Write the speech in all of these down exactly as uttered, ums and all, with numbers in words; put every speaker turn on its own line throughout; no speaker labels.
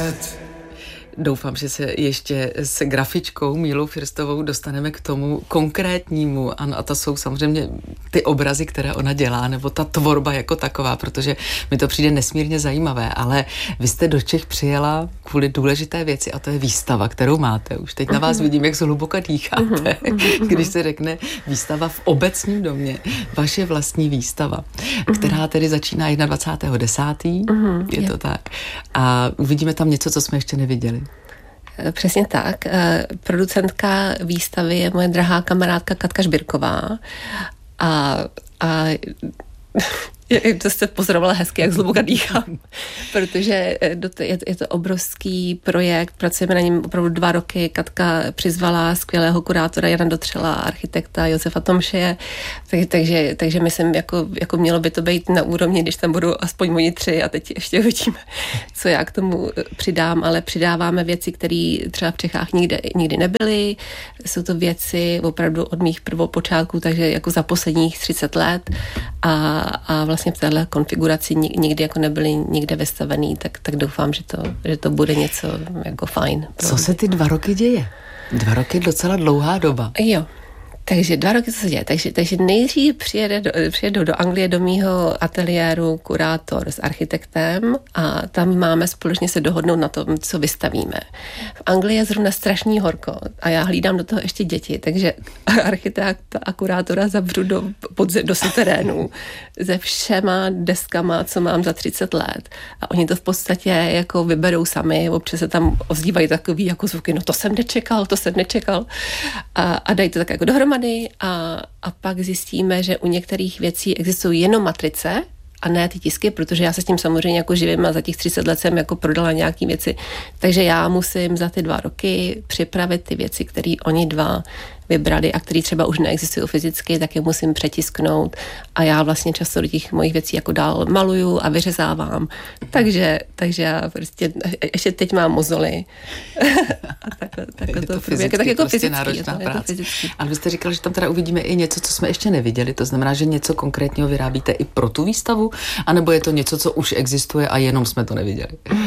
svět.
Doufám, že se ještě s grafičkou Mílou Firstovou dostaneme k tomu konkrétnímu. Ano, a to jsou samozřejmě ty obrazy, které ona dělá, nebo ta tvorba jako taková, protože mi to přijde nesmírně zajímavé, ale vy jste do Čech přijela kvůli důležité věci a to je výstava, kterou máte. Už teď na vás vidím, jak zhluboka dýcháte, když se řekne výstava v Obecním domě, vaše vlastní výstava, která tedy začíná dvacátého prvního desátého Je to tak. A uvidíme tam něco, co jsme ještě neviděli.
Přesně tak. Producentka výstavy je moje drahá kamarádka Katka Žbirková a, a to jste pozorovala hezky, jak zhluboka dýchám, protože je to obrovský projekt, pracujeme na něm opravdu dva roky. Katka přizvala skvělého kurátora Jana Dotřela, architekta Josefa Tomšeje, takže, takže myslím, jako, jako mělo by to být na úrovni, když tam budou aspoň oni tři a teď ještě uvidíme, co já k tomu přidám, ale přidáváme věci, které třeba v Čechách nikdy, nikdy nebyly. Jsou to věci opravdu od mých prvopočátků, takže jako za posledních třicet let a, a vlastně v téhle konfiguraci nikdy jako nebyly nikde vystavený, tak, tak doufám, že to, že to bude něco jako fajn.
Co se ty dva roky děje? Dva roky docela dlouhá doba.
Jo. Takže dva roky, co se děje. Takže, takže nejdřív přijede do, přijedou do Anglie do mýho ateliéru kurátor s architektem a tam máme společně se dohodnout na tom, co vystavíme. V Anglii je zrovna strašný horko a já hlídám do toho ještě děti, takže architekt a kurátora zavřu do, podze, do suterénu se všema deskama, co mám za třicet let. A oni to v podstatě jako vyberou sami, občas se tam ozývají takový jako zvuky, no to jsem nečekal, to jsem nečekal. A, a dají to tak jako dohromady. A, a pak zjistíme, že u některých věcí existují jenom matrice a ne ty tisky, protože já se s tím samozřejmě jako živím a za těch třicet let jsem jako prodala nějaký věci. Takže já musím za ty dva roky připravit ty věci, které oni dva vybrali a které třeba už neexistují fyzicky, tak je musím přetisknout a já vlastně často do těch mojich věcí jako dál maluju a vyřezávám. Takže, takže já prostě ještě teď mám mozoly. A takhle, takhle
je to,
to
fyzicky,
tak jako
prostě
fyzický,
náročná
je to,
práce.
je to fyzický.
Ale vy jste říkal, že tam teda uvidíme i něco, co jsme ještě neviděli. To znamená, že něco konkrétního vyrábíte i pro tu výstavu, anebo je to něco, co už existuje a jenom jsme to neviděli?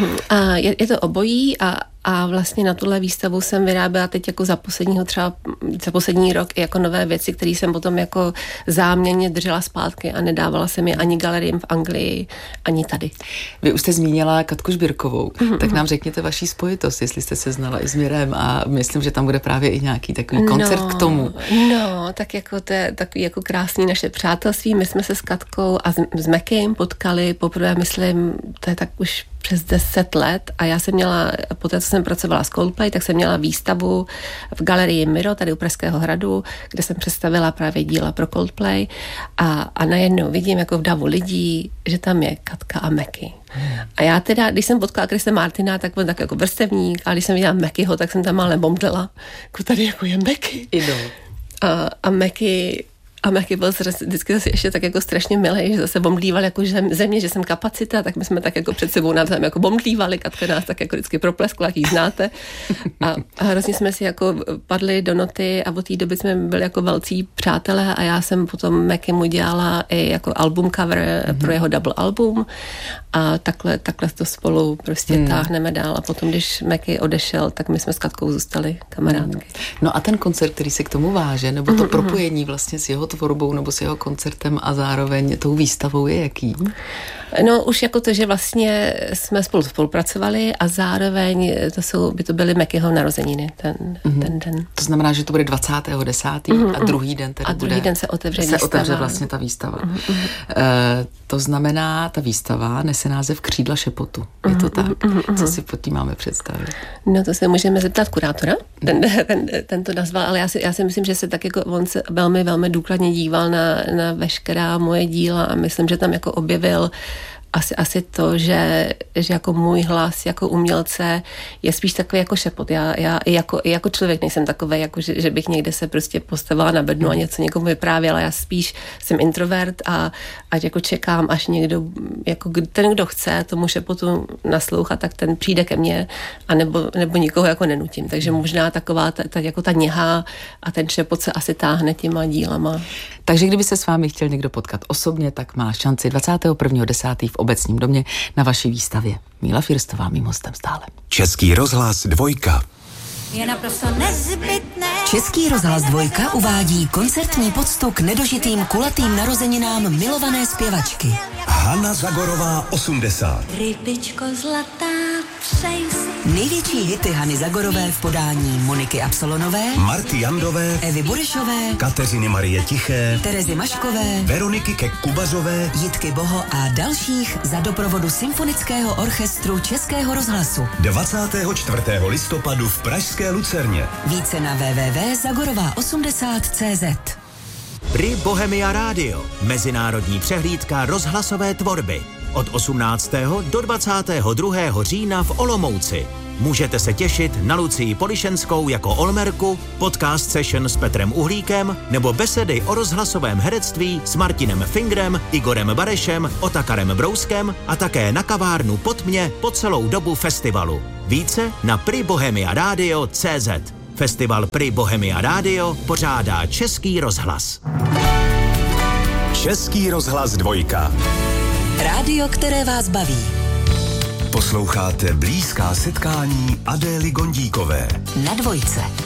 A je, je to obojí a A vlastně na tuhle výstavu jsem vyráběla teď jako za posledního třeba, za poslední rok i jako nové věci, které jsem potom jako záměrně držela zpátky a nedávala jsem je ani galeriím v Anglii, ani tady.
Vy už jste zmínila Katku Žbirkovou,
mm-hmm.
tak nám řekněte vaší spojitost, jestli jste se znala i s Mirem a myslím, že tam bude právě i nějaký takový koncert
no,
k tomu.
No, tak jako to je takový jako krásný naše přátelství. My jsme se s Katkou a s, s Mekim potkali poprvé, myslím, to je tak už přes deset let a já jsem měla, poté co jsem pracovala s Coldplay, tak jsem měla výstavu v galerii Miro, tady u Pražského hradu, kde jsem představila právě díla pro Coldplay a, a najednou vidím jako v davu lidí, že tam je Katka a Meky. A já teda, když jsem potkala Chrise Martina, tak byl tak jako vrstevník a když jsem viděla Mekyho, tak jsem tam ale bomdlela. Jako tady jako je Meky.
Idol.
A, a Meky A Meky byl vždycky zase ještě tak jako strašně milý, že zase bomdlíval jako země, že jsem kapacita, tak my jsme tak jako před sebou navzájem jako bomdlívali, Katka nás tak jako vždycky propleskla, jak jí znáte. A, a hrozně jsme si jako padli do noty a od té doby jsme byli jako velcí přátelé a já jsem potom Mekymu dělala i jako album cover mm-hmm. pro jeho double album a takhle, takhle to spolu prostě mm. táhneme dál a potom, když Meky odešel, tak my jsme s Katkou zůstali kamarádky.
Mm. No a ten koncert, který se k tomu váže, nebo to mm-hmm. propojení vlastně s jeho tvorbou nebo s jeho koncertem a zároveň tou výstavou je jaký?
No už jako to, že vlastně jsme spolu spolupracovali a zároveň to jsou, by to byly Mekyho narozeniny ten, mm-hmm. ten den.
To znamená, že to bude dvacátého desátého Mm-hmm. a druhý den tedy
a
bude...
druhý den se otevře
se
výstava.
otevře vlastně ta výstava. Mm-hmm. E, to znamená, ta výstava nese název Křídla šepotu. Je mm-hmm. to tak? Mm-hmm. Co si pod tím máme představit?
No to se můžeme zeptat kurátora. Ten, ten, ten to nazval, ale já si, já si myslím, že se tak jako on se velmi, velmi důkladně díval na, na veškerá moje díla a myslím, že tam jako objevil Asi, asi to, že, že jako můj hlas jako umělce je spíš takový jako šepot. Já, já i jako, i jako člověk nejsem takovej, jako že, že bych někde se prostě postavila na bednu a něco někomu vyprávěla. Já spíš jsem introvert a ať jako čekám, až někdo, jako ten, kdo chce tomu šepotu naslouchat, tak ten přijde ke mně a nebo, nebo nikoho jako nenutím. Takže možná taková ta, ta, jako ta něha a ten šepot se asi táhne těma dílama.
Takže kdyby se s vámi chtěl někdo potkat osobně, tak má šanci dvacátého prvního desátého v Obecním domě na vaší výstavě. Míla Firstová, mým hostem stále.
Český rozhlas dvojka.
Je naprosto nezbytné.
Český rozhlas dvojka uvádí koncertní poctu k nedožitým kulatým narozeninám milované zpěvačky.
Hana Zagorová osmdesát.
Rybičko zlatá, přej si.
Největší hity Hany Zagorové v podání Moniky Absolonové,
Marty Jandové,
Evy Burešové,
Kateřiny Marie Tiché,
Terezy Maškové,
Veroniky Kek-Kubazové,
Jitky Boho a dalších za doprovodu Symfonického orchestru Českého rozhlasu.
dvacátého čtvrtého listopadu v pražské Lucerně.
Více na w w w tečka zagorová osmdesát tečka cé zet.
Pri Bohemia Radio, mezinárodní přehlídka rozhlasové tvorby. Od osmnáctého do dvacátého druhého října v Olomouci. Můžete se těšit na Lucii Polišenskou jako Olmerku, podcast session s Petrem Uhlíkem nebo besedy o rozhlasovém herectví s Martinem Fingrem, Igorem Barešem, Otakarem Brouskem a také na kavárnu Potmě po celou dobu festivalu. Více na pri bohemia radio tečka cé zet. Festival Pri Bohemia Radio pořádá Český rozhlas.
Český rozhlas dvojka.
Rádio, které vás baví.
Posloucháte blízká setkání Adély Gondíkové.
Na dvojce.